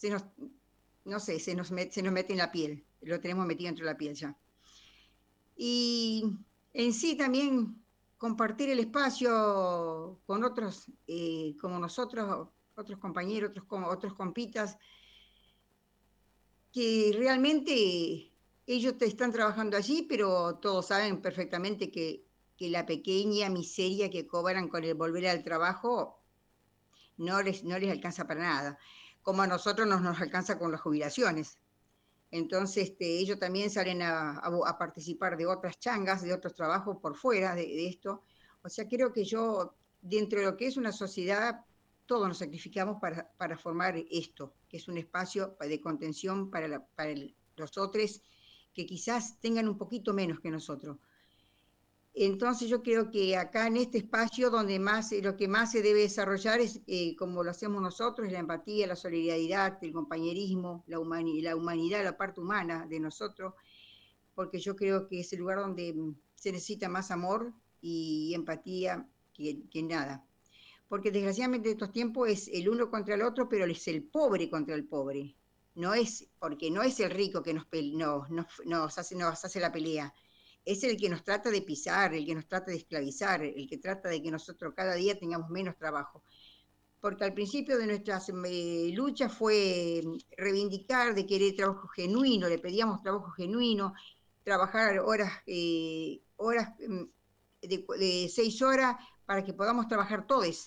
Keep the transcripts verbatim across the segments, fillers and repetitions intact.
se nos, no sé, se nos, met, se nos mete en la piel, lo tenemos metido dentro de la piel ya. Y en sí también compartir el espacio con otros, eh, como nosotros, otros compañeros, otros, otros compitas, que realmente ellos te están trabajando allí, pero todos saben perfectamente que, que la pequeña miseria que cobran con el volver al trabajo no les, no les alcanza para nada, como a nosotros nos, nos alcanza con las jubilaciones. Entonces este, ellos también salen a, a, a, participar de otras changas, de otros trabajos por fuera de, de esto. O sea, creo que yo, dentro de lo que es una sociedad, todos nos sacrificamos para, para formar esto, que es un espacio de contención para, la, para el, los otros que quizás tengan un poquito menos que nosotros. Entonces yo creo que acá en este espacio donde más, lo que más se debe desarrollar es, eh, como lo hacemos nosotros, la empatía, la solidaridad, el compañerismo, la, humani la humanidad, la parte humana de nosotros, porque yo creo que es el lugar donde se necesita más amor y empatía que, que nada. Porque desgraciadamente en estos tiempos es el uno contra el otro, pero es el pobre contra el pobre. No es, porque no es el rico que nos, no, nos, nos, hace, nos hace la pelea, es el que nos trata de pisar, el que nos trata de esclavizar, el que trata de que nosotros cada día tengamos menos trabajo. Porque al principio de nuestras eh, luchas fue reivindicar de querer trabajo genuino, le pedíamos trabajo genuino, trabajar horas, eh, horas de, de seis horas para que podamos trabajar todos.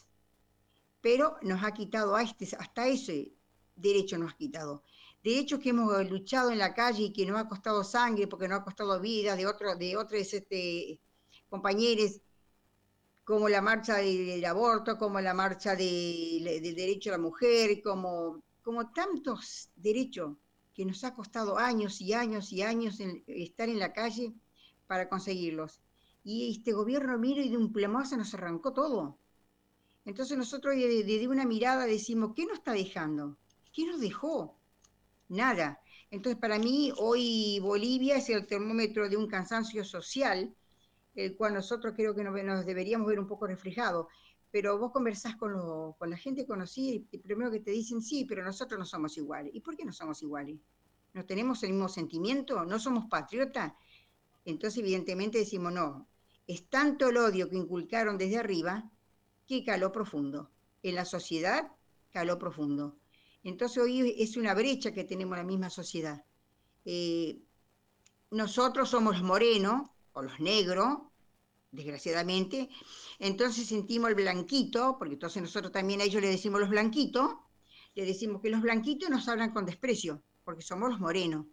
Pero nos ha quitado a este, hasta ese derecho nos ha quitado. Derechos que hemos luchado en la calle y que nos ha costado sangre, porque nos ha costado vida de, otro, de otros este, compañeros, como la marcha del aborto, como la marcha del de, de derecho a la mujer, como, como tantos derechos que nos ha costado años y años y años en, estar en la calle para conseguirlos. Y este gobierno mira y de un plumazo nos arrancó todo. Entonces nosotros desde una mirada decimos, ¿qué nos está dejando? ¿Qué nos dejó? Nada. Entonces para mí hoy Bolivia es el termómetro de un cansancio social, el cual nosotros creo que nos deberíamos ver un poco reflejado. Pero vos conversás con, lo, con la gente conocida y primero que te dicen, sí, pero nosotros no somos iguales. ¿Y por qué no somos iguales? ¿No tenemos el mismo sentimiento? ¿No somos patriotas? Entonces evidentemente decimos, no, es tanto el odio que inculcaron desde arriba que caló profundo. En la sociedad caló profundo. Entonces hoy es una brecha que tenemos en la misma sociedad. Eh, nosotros somos los morenos, o los negros, desgraciadamente, entonces sentimos el blanquito, porque entonces nosotros también a ellos le decimos los blanquitos, le decimos que los blanquitos nos hablan con desprecio, porque somos los morenos.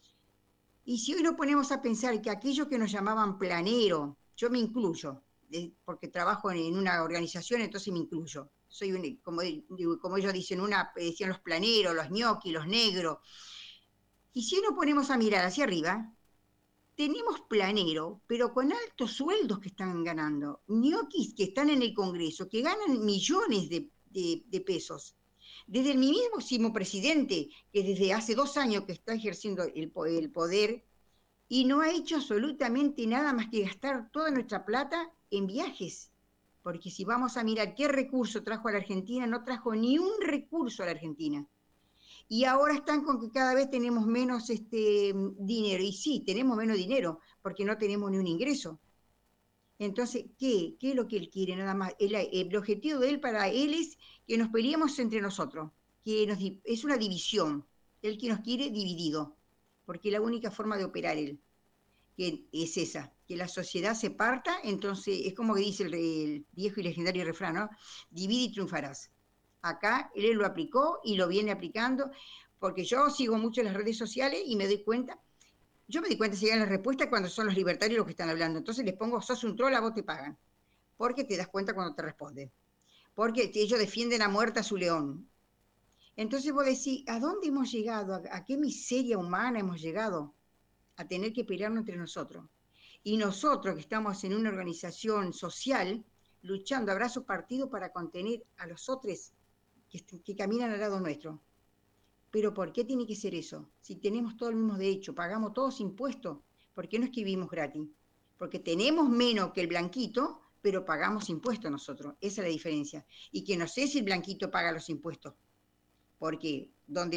Y si hoy nos ponemos a pensar que aquellos que nos llamaban planero, yo me incluyo, porque trabajo en una organización, entonces me incluyo. Soy un, como, como ellos dicen, una, decían los planeros, los ñoquis, los negros. Y si hoy nos ponemos a mirar hacia arriba, tenemos planero, pero con altos sueldos que están ganando. Ñoquis que están en el Congreso, que ganan millones de, de, de pesos. Desde el mismísimo presidente, que desde hace dos años que está ejerciendo el, el poder, y no ha hecho absolutamente nada más que gastar toda nuestra plata en viajes. Porque si vamos a mirar qué recurso trajo a la Argentina, no trajo ni un recurso a la Argentina. Y ahora están con que cada vez tenemos menos este, dinero. Y sí, tenemos menos dinero, porque no tenemos ni un ingreso. Entonces, ¿qué? ¿Qué es lo que él quiere? Nada más. El, el objetivo de él para él es que nos peleemos entre nosotros, que nos, es una división. Él que nos quiere dividido, porque es la única forma de operar él, que es esa, que la sociedad se parta, entonces es como que dice el, el viejo y legendario refrán, ¿no? Divide y triunfarás. Acá él lo aplicó y lo viene aplicando, porque yo sigo mucho las redes sociales y me doy cuenta. Yo me di cuenta si llegan las respuestas cuando son los libertarios los que están hablando. Entonces les pongo, sos un troll, a vos te pagan. Porque te das cuenta cuando te responden. Porque ellos defienden a muerte a su león. Entonces vos decís, ¿a dónde hemos llegado? ¿A, a qué miseria humana hemos llegado? A tener que pelearnos entre nosotros. Y nosotros que estamos en una organización social, luchando a brazos partidos para contener a los otros que, que caminan al lado nuestro. Pero ¿por qué tiene que ser eso? Si tenemos todos los mismos derechos, pagamos todos impuestos, ¿por qué no escribimos gratis? Porque tenemos menos que el blanquito, pero pagamos impuestos nosotros. Esa es la diferencia. Y que no sé si el blanquito paga los impuestos, porque donde